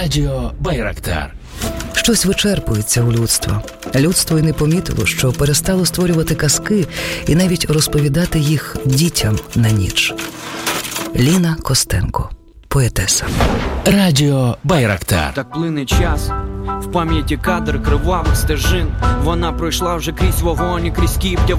Радіо Байрактар. Щось вичерпується у людства. Людство й не помітило, що перестало створювати казки і навіть розповідати їх дітям на ніч. Ліна Костенко, поетеса. Радіо Байрактар. Так плине час, в пам'яті кадр кривавих стежин. Вона пройшла вже крізь вогонь і крізь кіптя.